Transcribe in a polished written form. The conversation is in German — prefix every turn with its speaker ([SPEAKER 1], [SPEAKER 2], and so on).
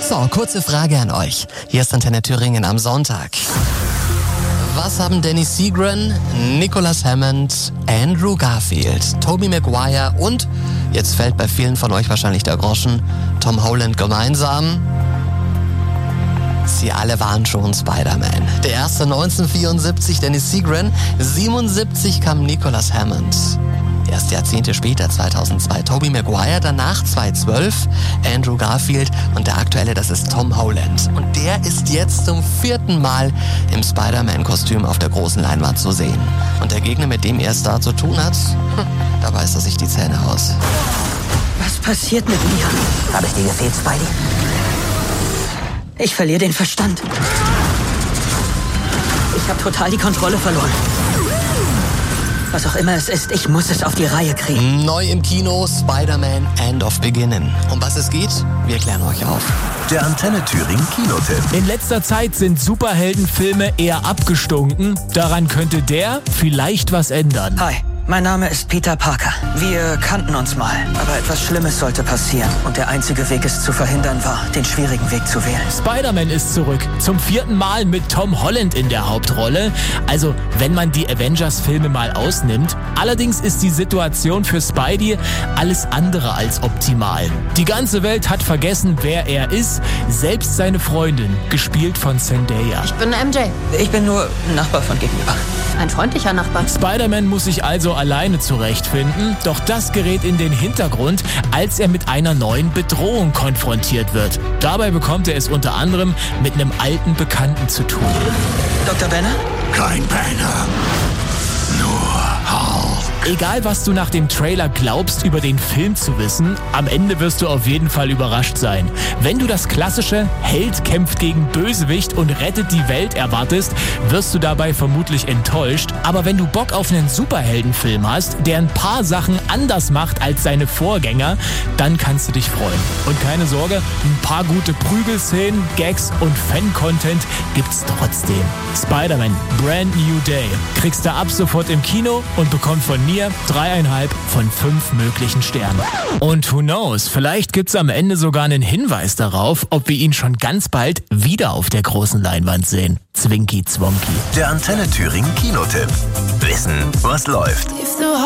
[SPEAKER 1] So, kurze Frage an euch. Hier ist Antenne Thüringen am Sonntag. Was haben Danny Seagren, Nicholas Hammond, Andrew Garfield, Tobey Maguire und, jetzt fällt bei vielen von euch wahrscheinlich der Groschen, Tom Holland gemeinsam? Sie alle waren schon Spider-Man. Der erste 1974, Danny Seagren, 77 kam Nicholas Hammond. Erst Jahrzehnte später, 2002, Tobey Maguire, danach 2012 Andrew Garfield und der aktuelle, das ist Tom Holland. Und der ist jetzt zum 4. Mal im Spider-Man-Kostüm auf der großen Leinwand zu sehen. Und der Gegner, mit dem er es da zu tun hat, da beißt er sich die Zähne aus.
[SPEAKER 2] Was passiert mit mir?
[SPEAKER 3] Habe ich dir gefehlt, Spidey?
[SPEAKER 2] Ich verliere den Verstand. Ich habe total die Kontrolle verloren. Was auch immer es ist, ich muss es auf die Reihe kriegen.
[SPEAKER 1] Neu im Kino, Spider-Man End of Beginning. Um was es geht, wir klären euch auf.
[SPEAKER 4] Der Antenne Thüringen Kinotipp.
[SPEAKER 5] In letzter Zeit sind Superheldenfilme eher abgestunken. Daran könnte der vielleicht was ändern.
[SPEAKER 2] Hi, mein Name ist Peter Parker. Wir kannten uns mal, aber etwas Schlimmes sollte passieren. Und der einzige Weg, es zu verhindern, war, den schwierigen Weg zu wählen.
[SPEAKER 5] Spider-Man ist zurück. Zum 4. Mal mit Tom Holland in der Hauptrolle. Also, wenn man die Avengers-Filme mal ausnimmt. Allerdings ist die Situation für Spidey alles andere als optimal. Die ganze Welt hat vergessen, wer er ist. Selbst seine Freundin, gespielt von Zendaya.
[SPEAKER 6] Ich bin MJ.
[SPEAKER 2] Ich bin nur ein Nachbar von gegenüber.
[SPEAKER 6] Ein freundlicher Nachbar.
[SPEAKER 5] Spider-Man muss sich also alleine zurechtfinden, doch das gerät in den Hintergrund, als er mit einer neuen Bedrohung konfrontiert wird. Dabei bekommt er es unter anderem mit einem alten Bekannten zu tun.
[SPEAKER 2] Dr. Banner?
[SPEAKER 4] Kein Banner. Nur Hulk.
[SPEAKER 5] Egal, was du nach dem Trailer glaubst, über den Film zu wissen, am Ende wirst du auf jeden Fall überrascht sein. Wenn du das klassische Held kämpft gegen Bösewicht und rettet die Welt erwartest, wirst du dabei vermutlich enttäuscht. Aber wenn du Bock auf einen Superheldenfilm hast, der ein paar Sachen anders macht als seine Vorgänger, dann kannst du dich freuen. Und keine Sorge, ein paar gute Prügelszenen, Gags und Fan-Content gibt's trotzdem. Spider-Man Brand New Day kriegst du ab sofort im Kino und bekommst von mir 3,5 von 5 möglichen Sternen. Und who knows, vielleicht gibt's am Ende sogar einen Hinweis darauf, ob wir ihn schon ganz bald wieder auf der großen Leinwand sehen. Zwinki Zwonki.
[SPEAKER 4] Der Antenne Thüringen Kinotipp. Wissen, was läuft.